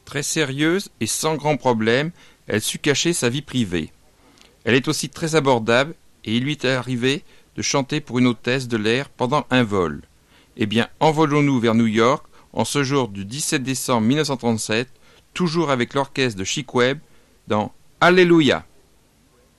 Très sérieuse et sans grand problème, elle sut cacher sa vie privée. Elle est aussi très abordable et il lui est arrivé de chanter pour une hôtesse de l'air pendant un vol. Eh bien, envolons-nous vers New York en ce jour du 17 décembre 1937, toujours avec l'orchestre de Chick Webb dans Alléluia.